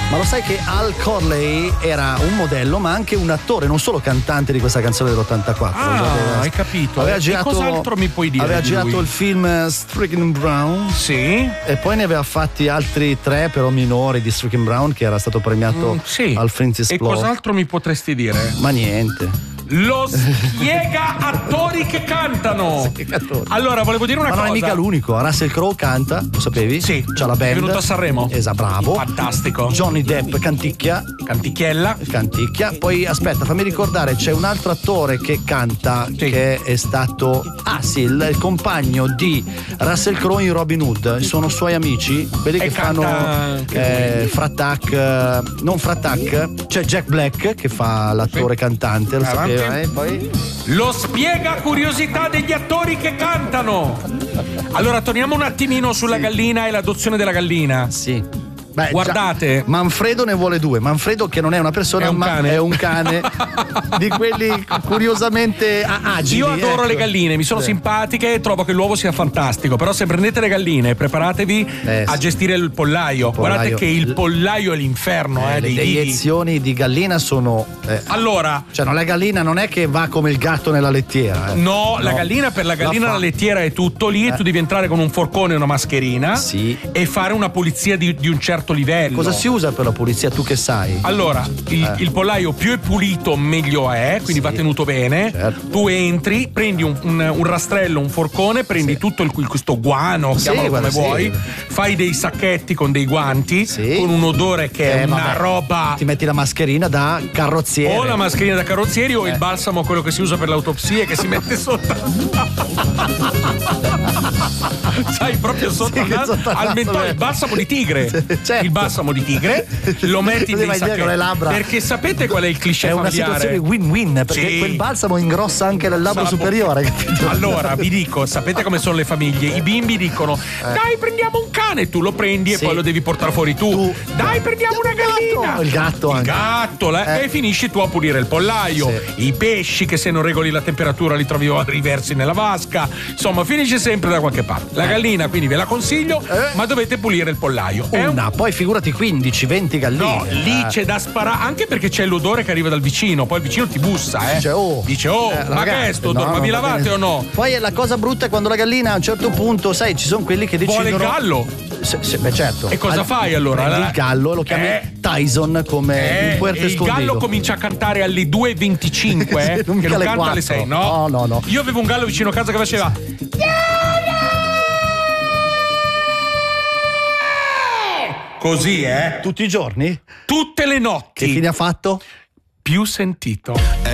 Ma lo sai che Al Corley era un modello ma anche un attore, non solo cantante di questa canzone dell'84. Hai capito. Aveva E girato, cos'altro mi puoi dire? Aveva di girato lui? il film Stricken Brown. Sì. E poi ne aveva fatti altri 3 però minori di Stricken Brown, che era stato premiato sì. al Francis E Blow. cos'altro mi potresti dire? Ma niente. Lo spiega attori che cantano. Allora, volevo dire una Ma cosa. non è mica l'unico. Russell Crowe canta, lo sapevi? Sì. C'ha la band. È venuto a Sanremo. Esatto, bravo. Fantastico. Johnny Depp canticchia. Canticchiella. Poi aspetta, fammi ricordare, c'è un altro attore che canta, che è stato il compagno di Russell Crowe in Robin Hood. Sono suoi amici, quelli che fanno Frattac, non Frattac. C'è Jack Black che fa l'attore cantante, lo sapeva, poi lo spiega curiosità degli attori che cantano. Allora torniamo un attimino sulla gallina e l'adozione della gallina. Sì. Beh, guardate, Manfredo ne vuole 2. Manfredo, che non è una persona, è un cane di quelli curiosamente agili. Io adoro le galline, mi sono simpatiche e trovo che l'uovo sia fantastico. Però se prendete le galline, preparatevi a gestire il pollaio. Guardate che il pollaio è l'inferno. Le iniezioni di gallina sono. Allora, cioè, la gallina non è che va come il gatto nella lettiera. No, la gallina, per la gallina la lettiera è tutto lì. Tu devi entrare con un forcone e una mascherina e fare una pulizia di un certo livello. Cosa si usa per la pulizia, tu che sai? Allora, il pollaio più è pulito meglio è, quindi va tenuto bene. Certo. Tu entri, prendi un rastrello, un forcone, prendi tutto questo guano, chiamalo come vuoi, fai dei sacchetti con dei guanti, con un odore che è una roba. Ti metti la mascherina da carrozziere. O la mascherina da carrozzieri o il balsamo, quello che si usa per le autopsie, che si mette sotto. Sai, proprio sotto al mentone, il balsamo di tigre. Certo. Il balsamo di tigre lo metti nei sacchetti con le labbra. perché sapete qual è il cliché familiare? È una situazione win-win, perché quel balsamo ingrossa anche il labbro superiore. Allora vi dico, sapete come sono le famiglie? I bimbi dicono dai prendiamo un cane, tu lo prendi e poi lo devi portare fuori tu. Dai prendiamo una gallina, il gatto anche. E finisci tu a pulire il pollaio. I pesci che se non regoli la temperatura li trovi riversi nella vasca, insomma finisce sempre da qualche parte. La gallina quindi ve la consiglio, ma dovete pulire il pollaio. Poi figurati 15-20 galline. No, lì c'è da sparare, anche perché c'è l'odore che arriva dal vicino, poi il vicino ti bussa, dice ma che è sto odore? Ma vi lavate o no? Poi la cosa brutta è quando la gallina a un certo punto, sai, ci sono quelli che decidono. Vuole il gallo? Beh, certo. E cosa fai allora? Il gallo lo chiami Tyson come in Puerto Escondido. Il gallo comincia a cantare alle 2:25, che non canta alle 6, no? No. Io avevo un gallo vicino a casa che faceva così, Tutti i giorni? Tutte le notti. Che fine ha fatto? Più sentito.